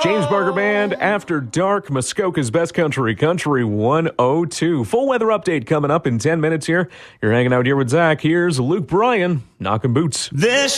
James Barker Band, After Dark, Muskoka's Best Country, Country 102. Full weather update coming up in 10 minutes here. You're hanging out here with Zach. Here's Luke Bryan, knocking boots. This